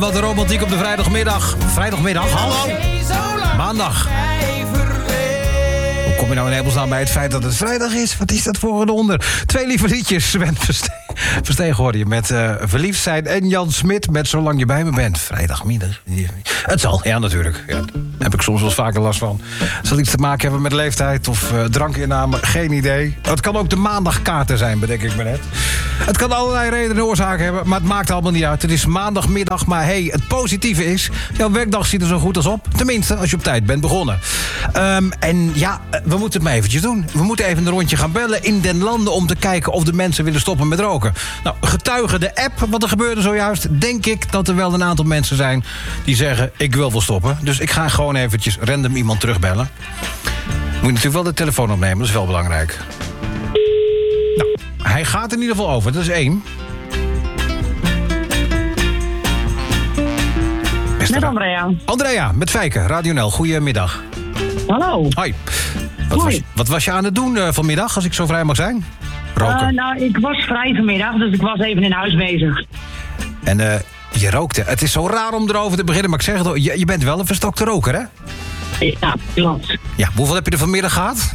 Wat een romantiek op de vrijdagmiddag. Vrijdagmiddag, hallo. Maandag. Hoe kom je nou in hemelsnaam bij het feit dat het vrijdag is? Wat is dat voor een onder? 2 lieve liedjes. Sven Verstegen hoorde je met Verliefd zijn. En Jan Smit met Zolang je bij me bent. Vrijdagmiddag. Het zal, ja natuurlijk. Ja, daar heb ik soms wel eens vaker last van. Zal iets te maken hebben met leeftijd of drankinname? Geen idee. Het kan ook de maandagkaarten zijn, bedenk ik me net. Het kan allerlei redenen en oorzaken hebben, maar het maakt allemaal niet uit. Het is maandagmiddag, maar hey, het positieve is, jouw werkdag ziet er zo goed als op. Tenminste, als je op tijd bent begonnen. En ja, we moeten het maar eventjes doen. We moeten even een rondje gaan bellen in den landen om te kijken of de mensen willen stoppen met roken. Nou, getuige de app wat er gebeurde zojuist, denk ik dat er wel een aantal mensen zijn die zeggen, ik wil wel stoppen. Dus ik ga gewoon eventjes random iemand terugbellen. Moet je natuurlijk wel de telefoon opnemen, dat is wel belangrijk. Nou, hij gaat in ieder geval over, dat is 1. Met Andrea. Andrea, met Fijke, Radio NL, goedemiddag. Hallo. Hoi. Hoi. Wat was je aan het doen vanmiddag, als ik zo vrij mag zijn? Roken. Nou, ik was vrij vanmiddag, dus ik was even in huis bezig. En je rookte. Het is zo raar om erover te beginnen, maar ik zeg het, je bent wel een verstokte roker, hè? Ja, klopt. Ja, hoeveel heb je er vanmiddag gehad?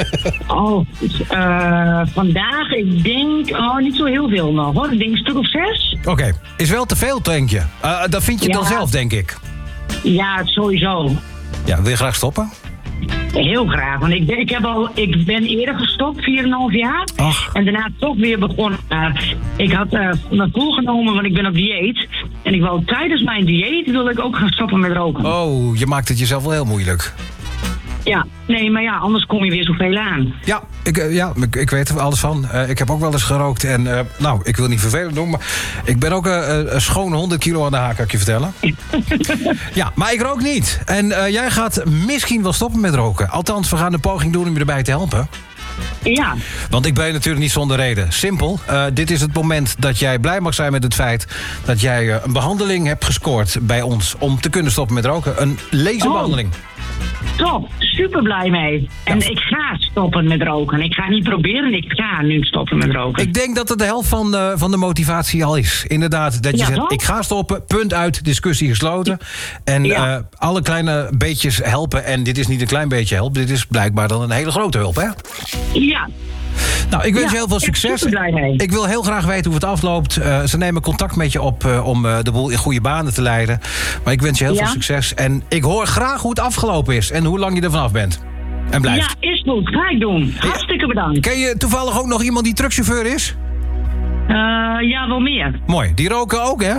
Vandaag, ik denk, niet zo heel veel nog, hoor. Ik denk een stuk of 6. Oké, is wel te veel, denk je? Dat vind je dan zelf, denk ik. Ja, sowieso. Ja, wil je graag stoppen? Heel graag, want ik ben eerder gestopt, 4,5 jaar. Ach. En daarna toch weer begonnen. Ik had me voorgenomen, want ik ben op dieet. En ik wou tijdens mijn dieet wil ik ook gaan stoppen met roken. Oh, je maakt het jezelf wel heel moeilijk. Ja, nee, maar ja, anders kom je weer zoveel aan. Ja, ik weet er alles van. Ik heb ook wel eens gerookt en ik wil niet vervelend doen, maar ik ben ook een schone 100 kilo aan de haak, kan ik je vertellen. Ja, maar ik rook niet. En jij gaat misschien wel stoppen met roken. Althans, we gaan een poging doen om je erbij te helpen. Ja. Want ik ben natuurlijk niet zonder reden. Simpel, dit is het moment dat jij blij mag zijn met het feit dat jij een behandeling hebt gescoord bij ons om te kunnen stoppen met roken. Een laserbehandeling. Top, super blij mee. En ik ga stoppen met roken. Ik ga niet proberen, ik ga nu stoppen met roken. Ik denk dat het de helft van de motivatie al is. Inderdaad, dat je zegt, toch? ik ga stoppen, punt uit, discussie gesloten. En alle kleine beetjes helpen. En dit is niet een klein beetje hulp, dit is blijkbaar dan een hele grote hulp, hè? Ja. Nou, ik wens je heel veel succes. Ik ben super blij mee. Ik wil heel graag weten hoe het afloopt. Ze nemen contact met je op om de boel in goede banen te leiden. Maar ik wens je heel veel succes. En ik hoor graag hoe het afgelopen is. En hoe lang je er vanaf bent. En blijft. Ja, is goed. Ga ik doen. Hartstikke bedankt. Ken je toevallig ook nog iemand die truckchauffeur is? Ja, wel meer. Mooi. Die roken ook, hè?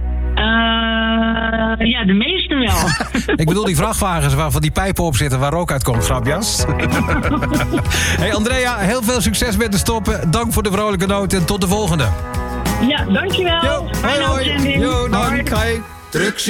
Ja, de meeste wel. Ik bedoel die vrachtwagens waarvan die pijpen op zitten waar rook uitkomt, grapjas. Hey Andrea, heel veel succes met de stoppen. Dank voor de vrolijke noot en tot de volgende. Ja, dankjewel. Hoi, hoi. Jo, dank. Hoi.